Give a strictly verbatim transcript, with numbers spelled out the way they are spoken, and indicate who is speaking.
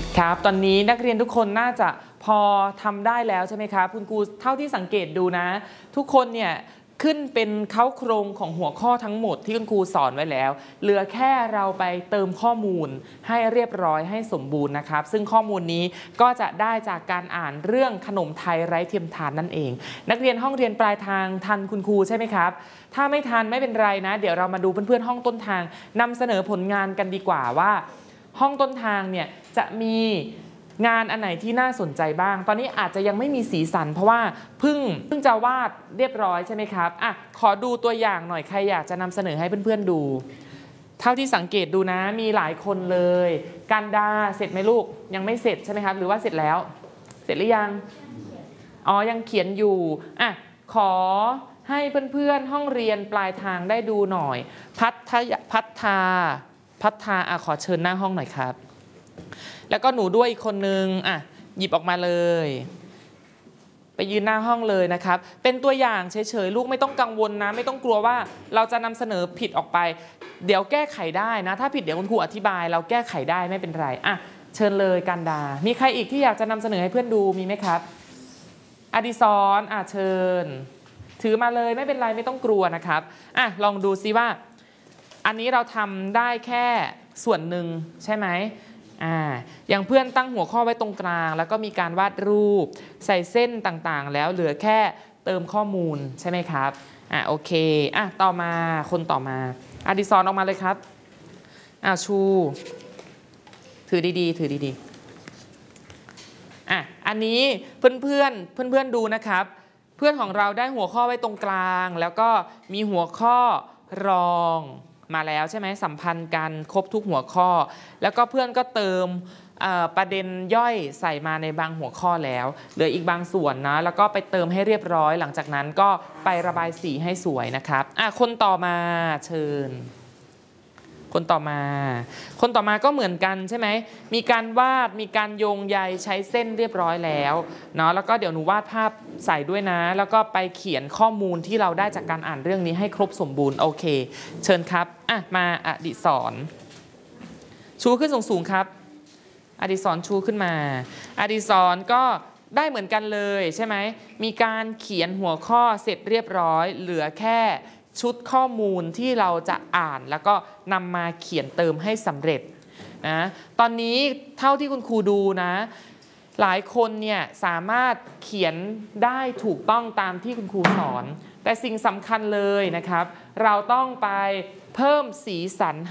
Speaker 1: ครับตอนนี้นักเรียนทุกคนน่าจะพอทำได้แล้วใช่ไหมครับคุณครูเท่าที่สังเกตดูนะทุกคนเนี่ยขึ้นเป็นเค้าโครงของหัวข้อทั้งหมดที่คุณครูสอนไว้แล้วเหลือแค่เราไปเติมข้อมูลให้เรียบร้อยให้สมบูรณ์นะครับซึ่งข้อมูลนี้ก็จะได้จากการอ่านเรื่องขนมไทยไร้เทียมทานนั่นเองนักเรียนห้องเรียนปลายทางทันคุณครูใช่ไหมครับถ้าไม่ทันไม่เป็นไรนะเดี๋ยวเรามาดูเพื่อนๆห้องต้นทางนำเสนอผลงานกันดีกว่าว่าห้องต้นทางเนี่ยจะมีงานอันไหนที่น่าสนใจบ้างตอนนี้อาจจะยังไม่มีสีสันเพราะว่าเพิ่งเพิ่งจะวาดเรียบร้อยใช่ไหมครับอ่ะขอดูตัวอย่างหน่อยใครอยากจะนำเสนอให้เพื่อนๆดูเท่าที่สังเกตดูนะมีหลายคนเลยกันดาเสร็จไหมลูกยังไม่เสร็จใช่ไหมครับหรือว่าเสร็จแล้วเสร็จหรือยังอ๋อยังเขียนอยู่อ่ะขอให้เพื่อนๆห้องเรียนปลายทางได้ดูหน่อยพัฒพัฒนาพัฒนาอ่ะขอเชิญหน้าห้องหน่อยครับแล้วก็หนูด้วยอีกคนนึงอ่ะหยิบออกมาเลยไปยืนหน้าห้องเลยนะครับเป็นตัวอย่างเฉยๆลูกไม่ต้องกังวลนะไม่ต้องกลัวว่าเราจะนำเสนอผิดออกไปเดี๋ยวแก้ไขได้นะถ้าผิดเดี๋ยวคุณครูอธิบายเราแก้ไขได้ไม่เป็นไรอ่ะเชิญเลยกันดามีใครอีกที่อยากจะนำเสนอให้เพื่อนดูมีไหมครับอดิศรอ่ะเชิญถือมาเลยไม่เป็นไรไม่ต้องกลัวนะครับอ่ะลองดูซิว่าอันนี้เราทำได้แค่ส่วนหนึ่งใช่ไหมอ่าอย่างเพื่อนตั้งหัวข้อไว้ตรงกลางแล้วก็มีการวาดรูปใส่เส้นต่างๆแล้วเหลือแค่เติมข้อมูลใช่ไหมครับอ่าโอเคอ่ะต่อมาคนต่อมาอดิศรออกมาเลยครับอ่าชูถือดีๆถือดีๆอ่ะอันนี้เพื่อนๆเพื่อนๆดูนะครับเพื่อนของเราได้หัวข้อไว้ตรงกลางแล้วก็มีหัวข้อรองมาแล้วใช่ไหมสัมพันธ์กันครบทุกหัวข้อแล้วก็เพื่อนก็เติมประเด็นย่อยใส่มาในบางหัวข้อแล้วเหลืออีกบางส่วนนะแล้วก็ไปเติมให้เรียบร้อยหลังจากนั้นก็ไประบายสีให้สวยนะครับอ่ะคนต่อมาเชิญคนต่อมาคนต่อมาก็เหมือนกันใช่ไหมมีการวาดมีการโยงใยใช้เส้นเรียบร้อยแล้วเนาะแล้วก็เดี๋ยวหนูวาดภาพใส่ด้วยนะแล้วก็ไปเขียนข้อมูลที่เราได้จากการอ่านเรื่องนี้ให้ครบสมบูรณ์โอเคเชิญครับอ่ะมาอดิศรชูขึ้นสูงๆครับอดิศรชูขึ้นมาอดิศรก็ได้เหมือนกันเลยใช่ไหมมีการเขียนหัวข้อเสร็จเรียบร้อยเหลือแค่ชุดข้อมูลที่เราจะอ่านแล้วก็นำมาเขียนเติมให้สำเร็จนะตอนนี้เท่าที่คุณครูดูนะหลายคนเนี่ยสามารถเขียนได้ถูกต้องตามที่คุณครูสอนแต่สิ่งสำคัญเลยนะครับเราต้องไปเพิ่มสีสัน